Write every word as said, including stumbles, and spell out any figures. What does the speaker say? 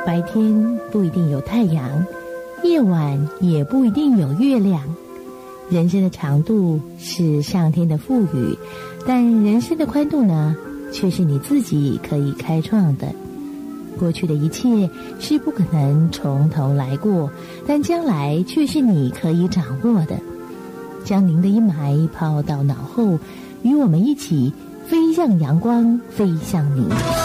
白天不一定有太阳，夜晚也不一定有月亮。人生的长度是上天的赋予，但人生的宽度呢，却是你自己可以开创的。过去的一切是不可能从头来过，但将来却是你可以掌握的。将您的阴霾抛到脑后，与我们一起飞向阳光，飞向你。